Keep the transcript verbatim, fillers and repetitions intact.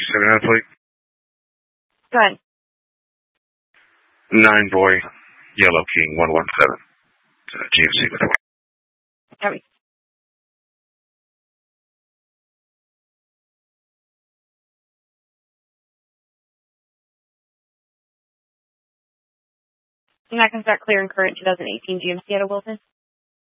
seventy-nine plate. Go ahead. Nine boy, Yellow King one one seven. Uh, G M C with one. Copy. And I can start clearing current twenty eighteen G M C out of Wilson.